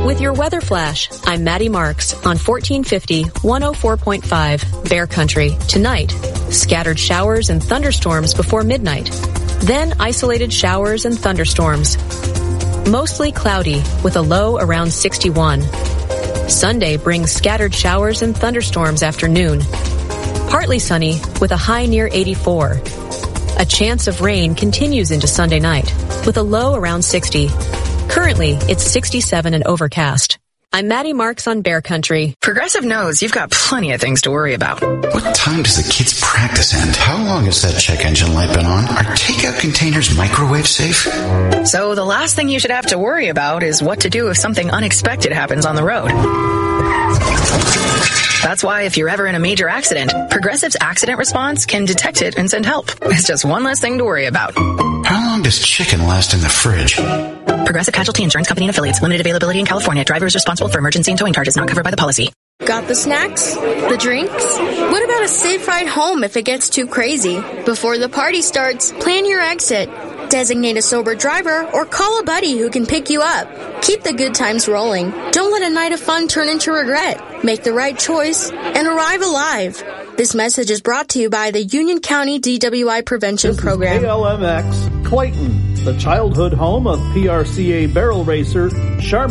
With your weather flash, I'm Maddie Marks on 1450 104.5 Bear Country. Tonight, scattered showers and thunderstorms before midnight. Then isolated showers and thunderstorms. Mostly cloudy with a low around 61. Sunday brings scattered showers and thunderstorms after noon. Partly sunny with a high near 84. A chance of rain continues into Sunday night with a low around 60. Currently, it's 67 and overcast. I'm Maddie Marks on Bear Country. Progressive knows you've got plenty of things to worry about. What time does the kids' practice end? How long has that check engine light been on? Are takeout containers microwave safe? So the last thing you should have to worry about is what to do if something unexpected happens on the road. That's why if you're ever in a major accident, Progressive's accident response can detect it and send help. It's just one less thing to worry about. How long does chicken last in the fridge? Progressive Casualty Insurance Company and Affiliates. Limited availability in California. Driver is responsible for emergency and towing charges not covered by the policy. Got the snacks? The drinks? What about a safe ride home if it gets too crazy? Before the party starts, plan your exit. Designate a sober driver or call a buddy who can pick you up. Keep the good times rolling. Don't let a night of fun turn into regret. Make the right choice and arrive alive. This message is brought to you by the Union County DWI Prevention Program. KLMX Clayton, the childhood home of PRCA barrel racer Charmin.